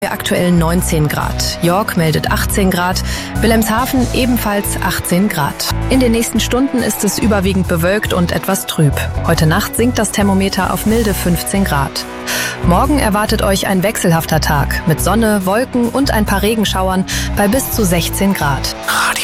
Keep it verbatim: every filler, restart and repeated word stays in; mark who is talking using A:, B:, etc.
A: Aktuell neunzehn Grad. York meldet achtzehn Grad, Wilhelmshaven ebenfalls achtzehn Grad. In den nächsten Stunden ist es überwiegend bewölkt und etwas trüb. Heute Nacht sinkt das Thermometer auf milde fünfzehn Grad. Morgen erwartet euch ein wechselhafter Tag mit Sonne, Wolken und ein paar Regenschauern bei bis zu sechzehn Grad.